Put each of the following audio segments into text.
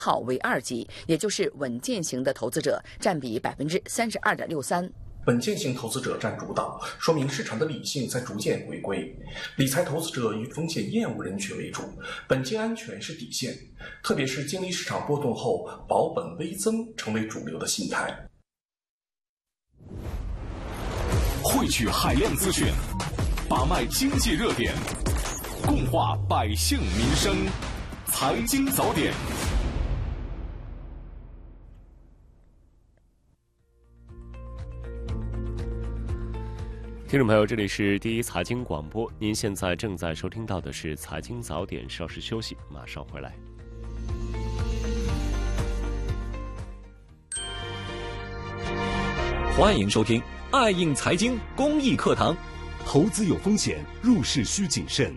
号为2级，也就是稳健型的投资者占比32.63%。 稳健型投资者占主导，说明市场的理性在逐渐回归。理财投资者以风险厌恶人群为主，本金安全是底线，特别是经历市场波动后，保本微增成为主流的心态。 汇聚海量资讯，把脉经济热点，共话百姓民生，财经早点。 听众朋友，这里是第一财经广播，您现在正在收听到的是财经早点，稍事休息，马上回来。 欢迎收听爱映财经公益课堂。 投资有风险，入市需谨慎。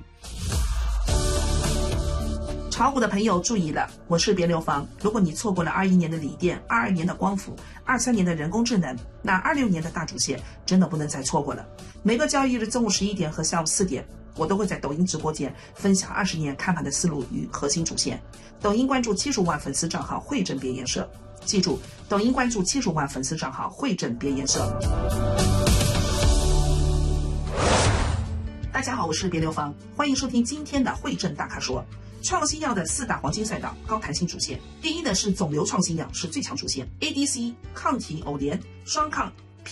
炒股的朋友注意了，我是别流房。如果你错过了21年的锂电、22年的光伏、23年的人工智能，那26年的大主线真的不能再错过了。每个交易日中午11点和下午4点，我都会在抖音直播间分享20年看盘的思路与核心主线。抖音关注75万粉丝账号汇正别颜社，记住，抖音关注75万粉丝账号汇正别颜社。大家好，我是别流房，欢迎收听今天的汇正大咖说。创新药的4大黄金赛道，高弹性主线。第一呢是肿瘤创新药，是最强主线 ADC 抗体偶联双抗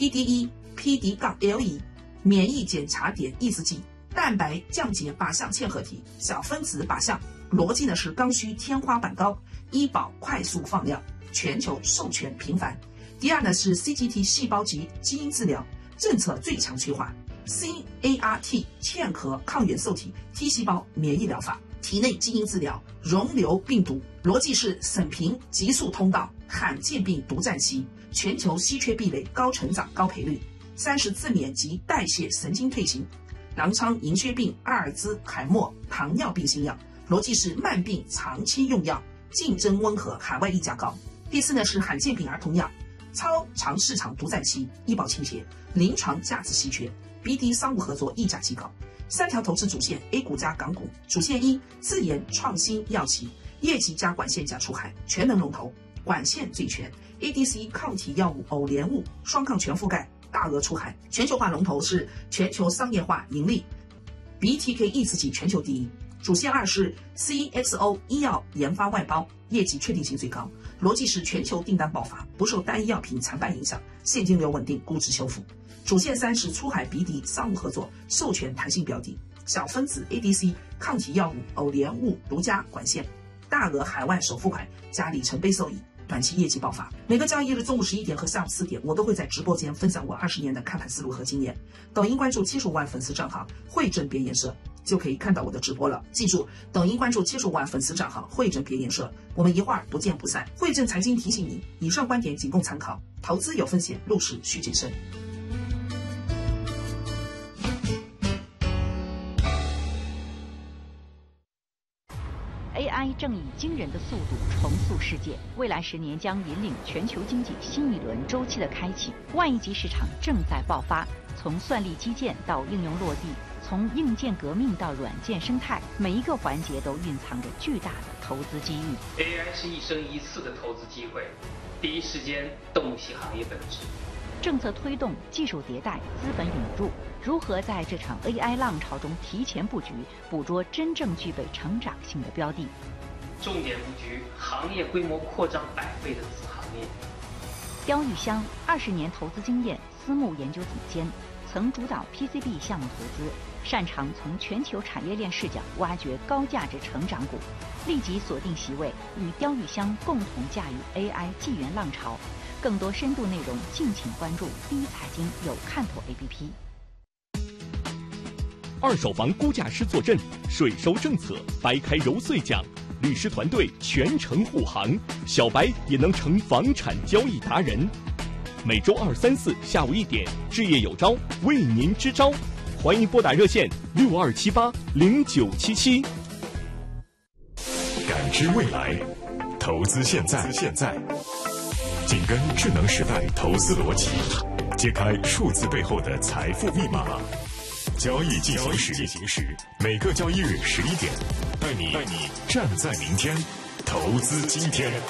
PD-1、PD-LE 免疫检查点抑制剂，蛋白降解靶向嵌合体，小分子靶向，逻辑呢是刚需天花板高，医保快速放量，全球授权频繁。第二呢是 CGT 细胞级基因治疗，政策最强催化 CAR-T 嵌合抗元受体 T 细胞免疫疗法，体内基因治疗，溶瘤病毒，逻辑是省平急速通道，罕见病独占期，全球稀缺壁垒，高成长高赔率，30自免及代谢神经退行，狼疮、银屑病、阿尔兹海默、糖尿病新药，逻辑是慢病长期用药，竞争温和，海外溢价高。第四呢是罕见病儿童药，超长市场独占期，医保倾斜，临床价值稀缺，BD 商务合作溢价极高。3条投资主线 A 股加港股。主线1，自研创新药企，业绩加管线加出海，全能龙头，管线最全 ADC 抗体药物偶联物双抗全覆盖，大额出海，全球化龙头，是全球商业化盈利， BTK 抑制剂全球第一。主线2是 CXO 医药研发外包，业绩确定性最高，逻辑是全球订单爆发，不受单一药品惨败影响，现金流稳定，估值修复。主线3是出海 BD 商务合作，授权弹性标的，小分子 ADC 抗体药物偶联物独家管线，大额海外首付款加里程碑受益，短期业绩爆发。每个交易日中午11点和下午4点，我都会在直播间分享我20年的看盘思路和经验。抖音关注75万粉丝账号汇正别颜社，就可以看到我的直播了。记住，抖音关注75万粉丝账号汇正别颜社，我们一会儿不见不散。汇正财经提醒你，以上观点仅供参考，投资有风险，入市需谨慎。 AI 正以惊人的速度重塑世界，未来10年将引领全球经济新一轮周期的开启。万亿级市场正在爆发，从算力基建到应用落地，从硬件革命到软件生态，每一个环节都蕴藏着巨大的投资机遇。 AI 是一生一次的投资机会，第一时间洞悉行业本质。 政策推动、技术迭代、资本引入，如何在这场 AI 浪潮中提前布局，捕捉真正具备成长性的标的？ 重点布局行业规模扩张100倍的子行业。 刁玉香20年投资经验，私募研究总监，曾主导 PCB 项目投资，擅长从全球产业链视角挖掘高价值成长股。立即锁定席位，与刁玉香共同驾驭 AI 纪元浪潮。更多深度内容，敬请关注第一财经有看头 APP。 二手房估价师坐镇，税收政策掰开揉碎讲，律师团队全程护航，小白也能成房产交易达人。每周2、3、4下午1点，置业有招为您支招，欢迎拨打热线62780977。 感知未来，投资现在。紧跟智能时代投资逻辑，揭开数字背后的财富密码。交易进行时，每个交易日11点，带你站在明天， 投资今天。